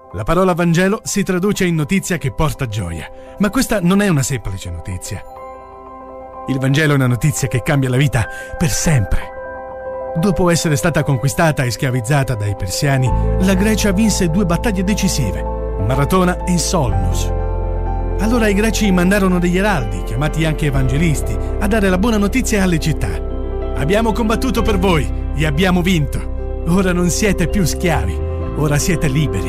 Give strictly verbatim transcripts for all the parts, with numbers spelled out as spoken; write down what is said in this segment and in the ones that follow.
La parola Vangelo si traduce in notizia che porta gioia, ma questa non è una semplice notizia. Il Vangelo è una notizia che cambia la vita per sempre. Dopo essere stata conquistata e schiavizzata dai persiani, la Grecia vinse due battaglie decisive, Maratona e Solnus. Allora i greci mandarono degli eraldi, chiamati anche evangelisti, a dare la buona notizia alle città. Abbiamo combattuto per voi e abbiamo vinto. Ora non siete più schiavi, ora siete liberi.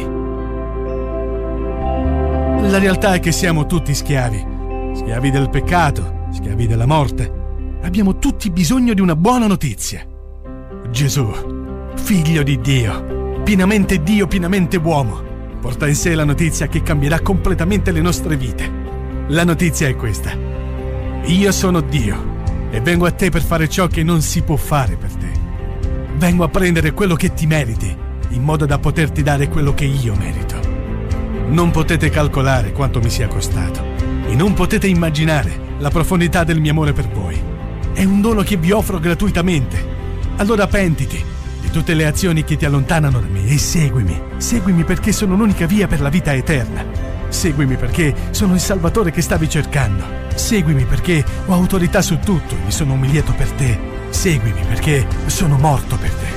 La realtà è che siamo tutti schiavi, schiavi del peccato, schiavi della morte. Abbiamo tutti bisogno di una buona notizia. Gesù, figlio di Dio, pienamente Dio, pienamente uomo, porta in sé la notizia che cambierà completamente le nostre vite. La notizia è questa: io sono Dio e vengo a te per fare ciò che non si può fare per te. Vengo a prendere quello che ti meriti, in modo da poterti dare quello che io merito. Non potete calcolare quanto mi sia costato e non potete immaginare la profondità del mio amore per voi. È un dono che vi offro gratuitamente. Allora pentiti di tutte le azioni che ti allontanano da me e seguimi. Seguimi perché sono l'unica via per la vita eterna. Seguimi perché sono il Salvatore che stavi cercando. Seguimi perché ho autorità su tutto e mi sono umiliato per te. Seguimi perché sono morto per te.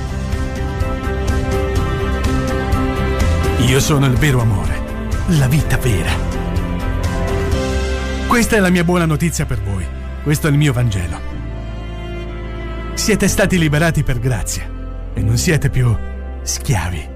Io sono il vero amore, la vita vera. Questa è la mia buona notizia per voi. Questo è il mio Vangelo. Siete stati liberati per grazia e non siete più schiavi.